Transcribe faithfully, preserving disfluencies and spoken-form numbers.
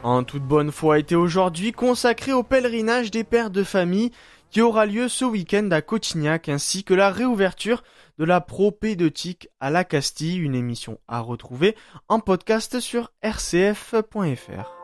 En toute bonne foi été aujourd'hui consacré au pèlerinage des pères de famille qui aura lieu ce week-end à Cotignac, ainsi que la réouverture de la propédeutique à la Castille, une émission à retrouver en podcast sur r c f point f r.